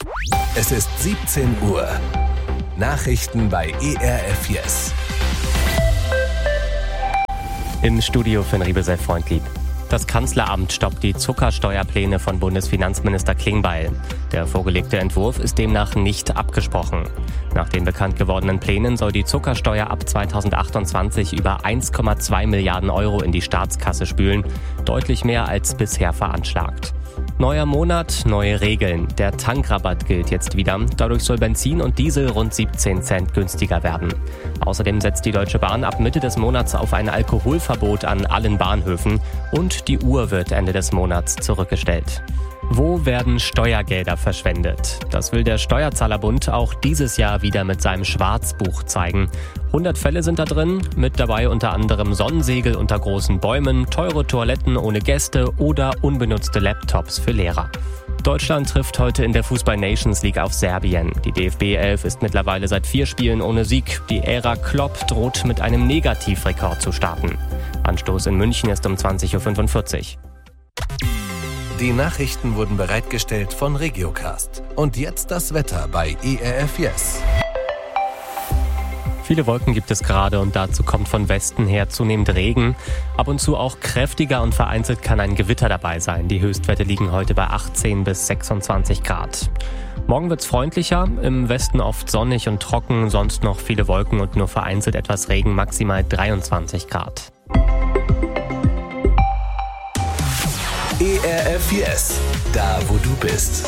Es ist 17 Uhr. Nachrichten bei ERF Yes. Im Studio Finn Riebesell freundlieb. Das Kanzleramt stoppt die Zuckersteuerpläne von Bundesfinanzminister Klingbeil. Der vorgelegte Entwurf ist demnach nicht abgesprochen. Nach den bekannt gewordenen Plänen soll die Zuckersteuer ab 2028 über 1,2 Milliarden Euro in die Staatskasse spülen, deutlich mehr als bisher veranschlagt. Neuer Monat, neue Regeln. Der Tankrabatt gilt jetzt wieder. Dadurch soll Benzin und Diesel rund 17 Cent günstiger werden. Außerdem setzt die Deutsche Bahn ab Mitte des Monats auf ein Alkoholverbot an allen Bahnhöfen und die Uhr wird Ende des Monats zurückgestellt. Wo werden Steuergelder verschwendet? Das will der Steuerzahlerbund auch dieses Jahr wieder mit seinem Schwarzbuch zeigen. 100 Fälle sind da drin, mit dabei unter anderem Sonnensegel unter großen Bäumen, teure Toiletten ohne Gäste oder unbenutzte Laptops für Lehrer. Deutschland trifft heute in der Fußball-Nations League auf Serbien. Die DFB 11 ist mittlerweile seit 4 Spielen ohne Sieg. Die Ära Klopp droht mit einem Negativrekord zu starten. Anstoß in München ist um 20.45 Uhr. Die Nachrichten wurden bereitgestellt von Regiocast. Und jetzt das Wetter bei ERF Yes. Viele Wolken gibt es gerade und dazu kommt von Westen her zunehmend Regen. Ab und zu auch kräftiger und vereinzelt kann ein Gewitter dabei sein. Die Höchstwerte liegen heute bei 18 bis 26 Grad. Morgen wird's freundlicher, im Westen oft sonnig und trocken, sonst noch viele Wolken und nur vereinzelt etwas Regen, maximal 23 Grad. ERF Yes, da wo du bist.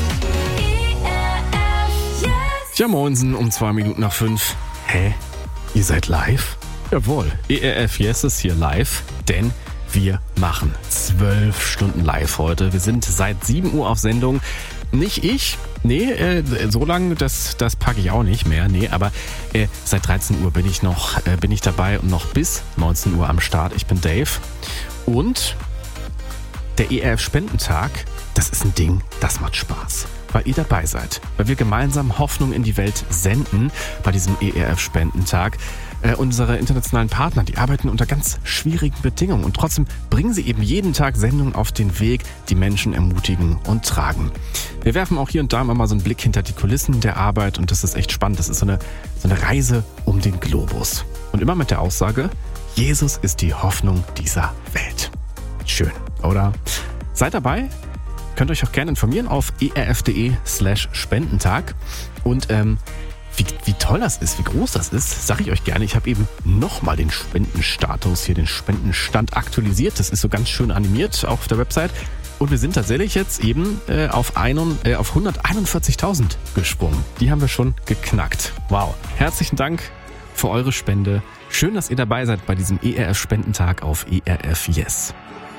Ja, moinsen, um 2 Minuten nach 5. Hä? Ihr seid live? Jawohl, ERF Yes ist hier live, denn wir machen 12 Stunden live heute. Wir sind seit 7 Uhr auf Sendung. Nicht ich, so lange, das packe ich auch nicht mehr, aber seit 13 Uhr bin ich dabei und noch bis 19 Uhr am Start. Ich bin Dave und der ERF-Spendentag, das ist ein Ding, das macht Spaß, weil ihr dabei seid, weil wir gemeinsam Hoffnung in die Welt senden bei diesem ERF-Spendentag. Unsere internationalen Partner, die arbeiten unter ganz schwierigen Bedingungen und trotzdem bringen sie eben jeden Tag Sendungen auf den Weg, die Menschen ermutigen und tragen. Wir werfen auch hier und da mal so einen Blick hinter die Kulissen der Arbeit und das ist echt spannend. Das ist so eine Reise um den Globus. Und immer mit der Aussage, Jesus ist die Hoffnung dieser Welt. Schön, oder? Seid dabei, könnt euch auch gerne informieren auf erf.de/Spendentag. Und wie toll das ist, wie groß das ist, sage ich euch gerne. Ich habe eben nochmal den Spendenstatus hier, den Spendenstand aktualisiert. Das ist so ganz schön animiert auf der Website. Und wir sind tatsächlich jetzt eben auf 141.000 gesprungen. Die haben wir schon geknackt. Wow. Herzlichen Dank für eure Spende. Schön, dass ihr dabei seid bei diesem ERF-Spendentag auf ERF Yes.